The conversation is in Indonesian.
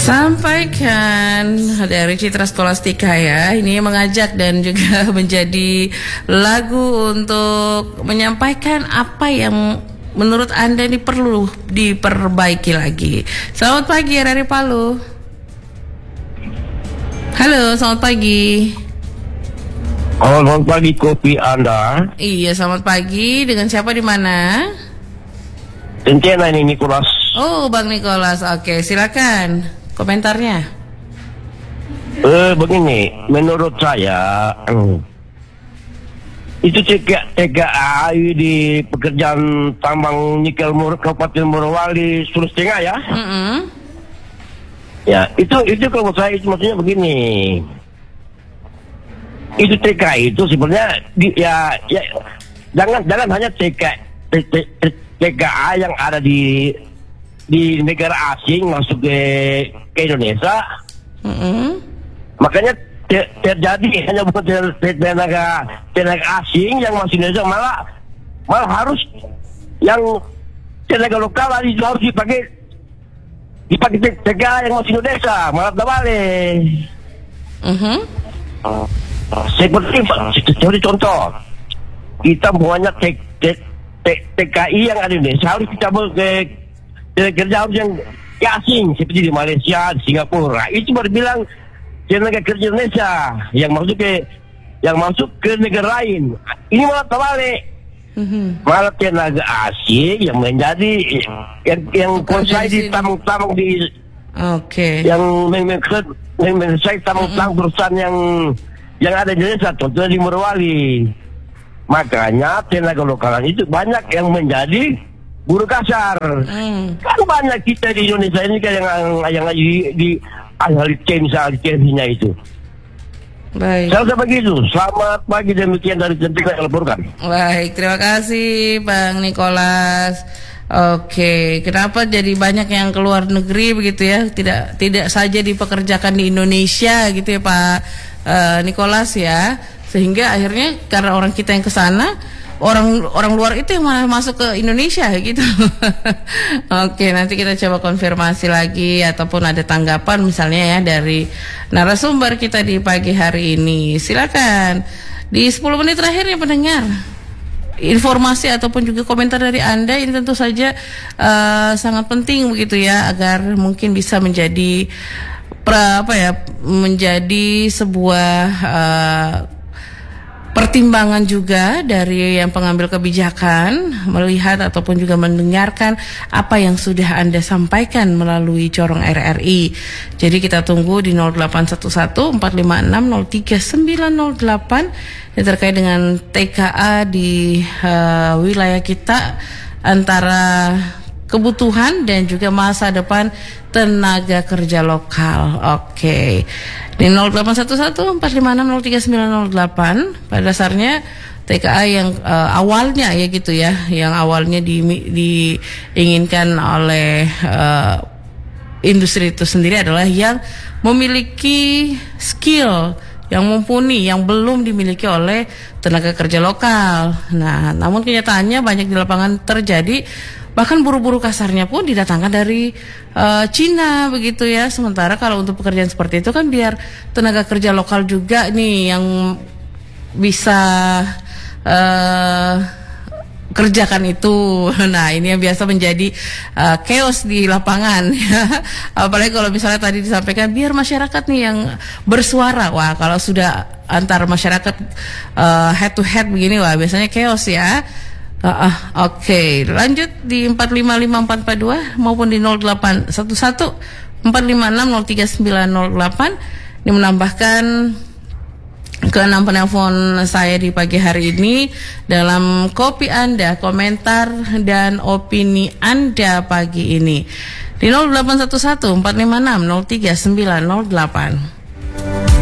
Sampaikan dari Citra Scholastika ya. Ini mengajak dan juga menjadi lagu untuk menyampaikan apa yang menurut Anda ini perlu diperbaiki lagi. Selamat pagi dari Palu. Halo, selamat pagi. Selamat pagi kopi Anda. Iya, selamat pagi. Dengan siapa di mana? Cendana ini Nikolas. Oh, Bang Nikolas. Oke, silakan komentarnya. Begini, menurut saya itu TKA di pekerjaan tambang nikel Kabupaten Morowali Sulawesi Tengah ya. Ya, itu kalau saya itu maksudnya begini. Itu TKA itu sebenarnya ya jangan hanya TKA yang ada di negara asing masuk ke Indonesia. Makanya terjadi hanya bukan tenaga asing yang masuk Indonesia, malah harus yang tenaga lokal harus dipakai TKA yang masuk Indonesia, malah terbalik. Seperti contoh, kita banyak TKI yang ada di Indonesia harus kita kerja harus yang asing seperti di Malaysia, di Singapura. Itu baru bilang tenaga kerja Indonesia yang masuk ke negara lain. Ini malah terbalik. Malah tenaga asing yang menjadi yang kuasai di tambang di yang menyelesaikan tambang perusahaan yang ada di Indonesia, contohnya di Morowali. Makanya tenaga lokalan itu banyak yang menjadi buruh kasar. Kan banyak kita di Indonesia ini kan yang di ahli TNI-nya itu. Baik. Saya begitu. Selamat pagi, demikian dari Centika yang laporkan. Baik, terima kasih Bang Nikolas. Oke, kenapa jadi banyak yang keluar negeri begitu ya? Tidak saja dipekerjakan di Indonesia gitu ya Pak Nikolas ya. Sehingga akhirnya karena orang kita yang ke sana, orang luar itu yang malah masuk ke Indonesia gitu. Oke, nanti kita coba konfirmasi lagi ataupun ada tanggapan misalnya ya dari narasumber kita di pagi hari ini. Silakan di 10 menit terakhir ya pendengar. Informasi ataupun juga komentar dari Anda ini tentu saja sangat penting begitu ya, agar mungkin bisa menjadi menjadi sebuah pertimbangan juga dari yang pengambil kebijakan melihat ataupun juga mendengarkan apa yang sudah Anda sampaikan melalui Corong RRI. Jadi kita tunggu di 0811 456 03908 yang terkait dengan TKA di wilayah kita, antara kebutuhan dan juga masa depan tenaga kerja lokal. Oke. Di 0811 456 03908 pada dasarnya TKA yang awalnya ya gitu ya, yang awalnya diinginkan oleh industri itu sendiri adalah yang memiliki skill yang mumpuni, yang belum dimiliki oleh tenaga kerja lokal. Nah, namun kenyataannya banyak di lapangan terjadi, bahkan buruh-buruh kasarnya pun didatangkan dari Cina begitu ya. Sementara kalau untuk pekerjaan seperti itu kan biar tenaga kerja lokal juga nih yang bisa kerjakan itu. Nah, ini yang biasa menjadi chaos di lapangan ya. Apalagi kalau misalnya tadi disampaikan biar masyarakat nih yang bersuara. Wah, kalau sudah antar masyarakat head to head begini, wah biasanya chaos ya. Oke, lanjut di 455442 maupun di 0811 456 03908. Ini menambahkan ke 6 penelpon saya di pagi hari ini dalam kopi Anda, komentar dan opini Anda pagi ini di 0811 456 03908.